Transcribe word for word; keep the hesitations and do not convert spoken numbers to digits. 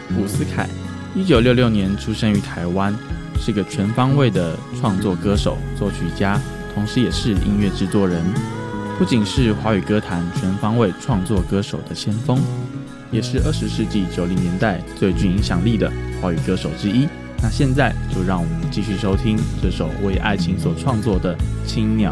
伍思凯，一九六六年出生于台湾，是个全方位的创作歌手、作曲家，同时也是音乐制作人。不仅是华语歌坛全方位创作歌手的先锋，也是二十世纪九零年代最具影响力的华语歌手之一。那现在就让我们继续收听这首为爱情所创作的《青鸟》。